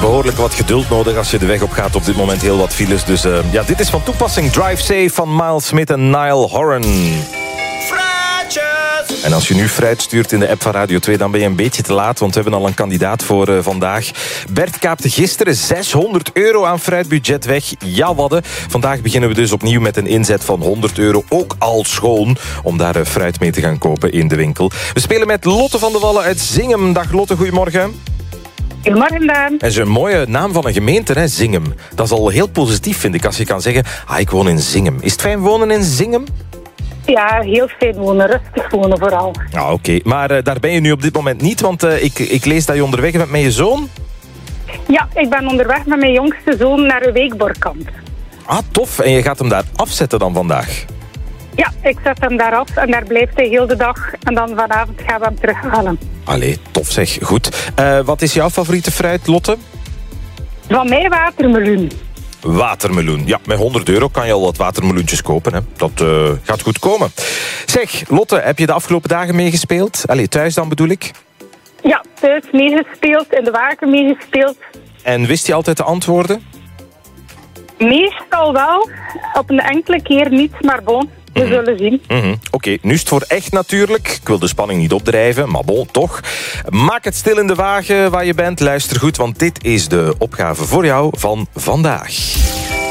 behoorlijk wat geduld nodig als je de weg op gaat. Op dit moment heel wat files. Dus ja, dit is van toepassing. Drive Safe van Miles Smith en Niall Horan. En als je nu fruit stuurt in de app van Radio 2... dan ben je een beetje te laat, want we hebben al een kandidaat voor vandaag. Bert kaapte gisteren €600 aan fruitbudget weg. Ja, wadden. Vandaag beginnen we dus opnieuw met een inzet van €100. Ook al schoon, om daar fruit mee te gaan kopen in de winkel. We spelen met Lotte van de Wallen uit Zingem. Dag Lotte, goedemorgen. Goedemorgen, Daan. En zo'n mooie naam van een gemeente, hè, Zingem. Dat is al heel positief, vind ik, als je kan zeggen... ik woon in Zingem. Is het fijn wonen in Zingem? Ja, heel fijn wonen. Rustig wonen vooral. Ah, oké. Maar daar ben je nu op dit moment niet, want ik lees dat je onderweg bent met je zoon. Ja, ik ben onderweg met mijn jongste zoon naar een weekborkamp. Ah, tof. En je gaat hem daar afzetten dan vandaag? Ja, ik zet hem daar af en daar blijft hij heel de dag. En dan vanavond gaan we hem terughalen. Allee, tof zeg. Goed. Wat is jouw favoriete fruit, Lotte? Van mij watermeloen. Watermeloen. Ja, met €100 kan je al wat watermeloentjes kopen. Hè. Dat gaat goed komen. Zeg, Lotte, heb je de afgelopen dagen meegespeeld? Allee, thuis dan bedoel ik? Ja, thuis meegespeeld, in de wagen meegespeeld. En wist je altijd de antwoorden? Meestal wel. Op een enkele keer niet, maar bon. We zullen zien. Oké, nu is het voor echt natuurlijk. Ik wil de spanning niet opdrijven, maar bon, toch. Maak het stil in de wagen waar je bent. Luister goed, want dit is de opgave voor jou van vandaag.